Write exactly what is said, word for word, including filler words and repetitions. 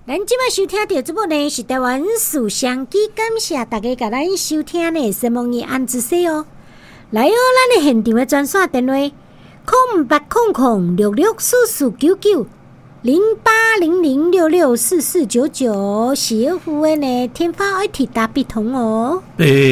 咱即摆收听到节目呢是台湾思想机，感谢大家甲咱收听呢，希望你安之西哦。来哦，咱的现场的专线电话：空八空空六六四四九九零八零零六六四四九九。是福的呢，天发爱铁大笔筒哦。 对。